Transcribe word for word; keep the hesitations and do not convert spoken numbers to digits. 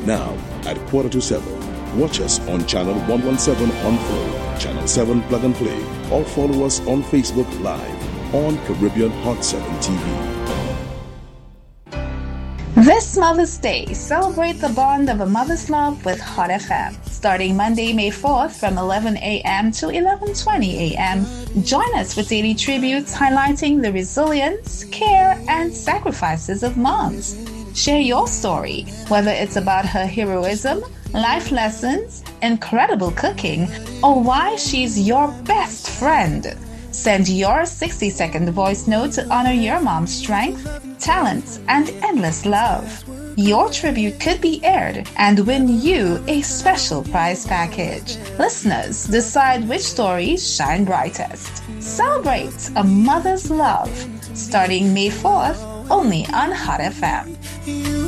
Now, at quarter to seven, watch us on Channel one seventeen on Flow, Channel seven Plug and Play, or follow us on Facebook Live on Caribbean Hot seven T V. This Mother's Day, celebrate the bond of a mother's love with Hot F M. Starting Monday, May fourth from eleven a.m. to eleven twenty a.m. Join us for daily tributes highlighting the resilience, care, and sacrifices of moms. Share your story, whether it's about her heroism, life lessons, incredible cooking, or why she's your best friend. Send your sixty-second voice note to honor your mom's strength, talents, and endless love. Your tribute could be aired and win you a special prize package. Listeners, decide which stories shine brightest. Celebrate a mother's love. Starting May fourth, only on Hot F M.